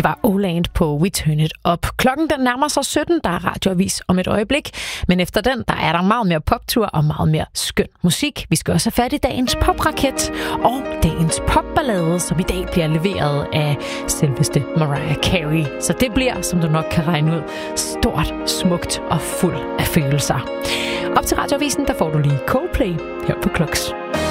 var Oland på We Turn It Up. Klokken den nærmer sig 17, der er radioavis om et øjeblik. Men efter den, der er der meget mere poptur og meget mere skøn musik. Vi skal også have fat i dagens popraket og dagens popballade, som i dag bliver leveret af selveste Mariah Carey. Så det bliver, som du nok kan regne ud, stort, smukt og fuld af følelser. Op til radioavisen, der får du lige Coldplay her på Kloks.